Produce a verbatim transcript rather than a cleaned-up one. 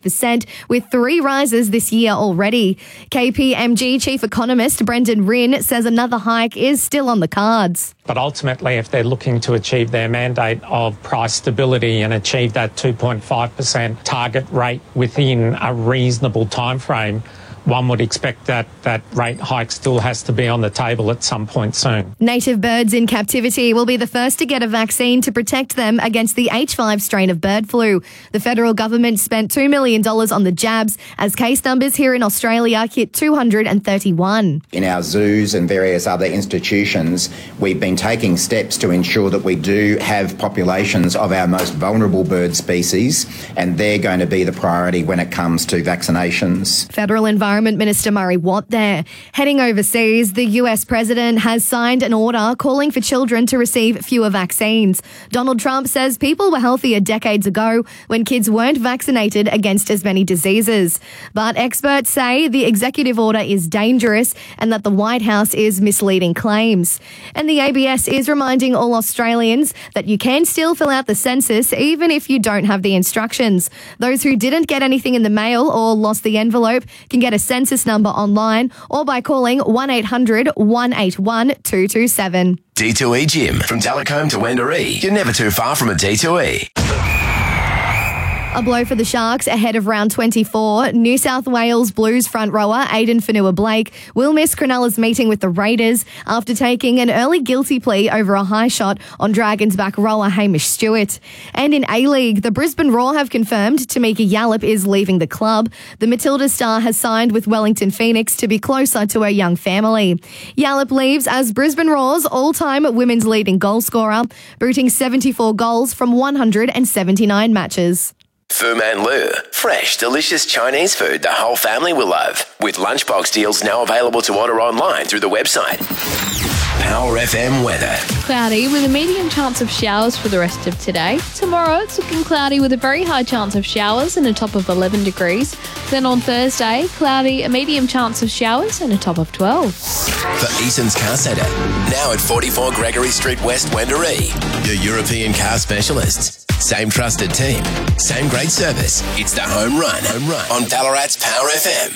percent, with three rises this year already. K P M G chief economist Brendan Rinn says another hike is still on the cards. But ultimately, if they're looking to achieve their mandate of price stability and achieve that two point five percent target rate within a reasonable timeframe, one would expect that that rate hike still has to be on the table at some point soon. Native birds in captivity will be the first to get a vaccine to protect them against the H five strain of bird flu. The federal government spent two million dollars on the jabs as case numbers here in Australia hit two hundred thirty-one. In our zoos and various other institutions, we've been taking steps to ensure that we do have populations of our most vulnerable bird species, and they're going to be the priority when it comes to vaccinations. Federal Environment Minister Murray Watt there. Heading overseas, the U S president has signed an order calling for children to receive fewer vaccines. Donald Trump says people were healthier decades ago when kids weren't vaccinated against as many diseases. But experts say the executive order is dangerous and that the White House is misleading claims. And the A B S is reminding all Australians that you can still fill out the census even if you don't have the instructions. Those who didn't get anything in the mail or lost the envelope can get a census number online or by calling one eight hundred one eight one two two seven. D two E Gym. From Telecombe to Wendouree. You're never too far from a D two E. A blow for the Sharks ahead of round twenty-four. New South Wales Blues front rower Aidan Fanua-Blake will miss Cronulla's meeting with the Raiders after taking an early guilty plea over a high shot on Dragons back rower Hamish Stewart. And in A-League, the Brisbane Roar have confirmed Tamika Yallop is leaving the club. The Matilda star has signed with Wellington Phoenix to be closer to her young family. Yallop leaves as Brisbane Roar's all-time women's leading goal scorer, booting seventy-four goals from one hundred seventy-nine matches. Fu Man Lu. Fresh, delicious Chinese food the whole family will love. With lunchbox deals now available to order online through the website. Power F M weather. Cloudy with a medium chance of showers for the rest of today. Tomorrow it's looking cloudy with a very high chance of showers and a top of eleven degrees. Then on Thursday, cloudy, a medium chance of showers and a top of twelve. For Eason's Car Centre. Now at forty-four Gregory Street West, Wendouree. Your European car specialists. Same trusted team. Same great service. It's the home run. Home run on Ballarat's Power F M.